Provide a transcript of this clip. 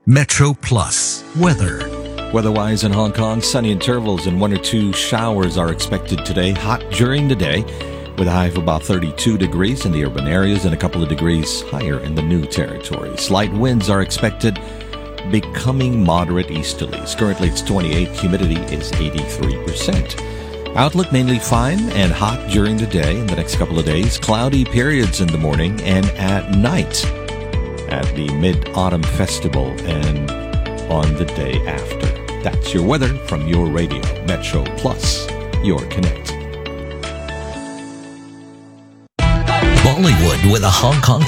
Metro Plus weather. Weather-wise in Hong Kong, sunny intervals and 1 or 2 showers are expected today. Hot during the day with a high of about 32 degrees in the urban areas and a couple of degrees higher in the new territories. Light winds are expected, becoming moderate easterlies. Currently it's 28, humidity is 83%. Outlook mainly fine and hot during the day in the next couple of days. Cloudy periods in the morning and at night at the Mid-Autumn Festival and on the day after. That's your weather from your radio, Metro Plus, your connect. Bollywood with a Hong Kong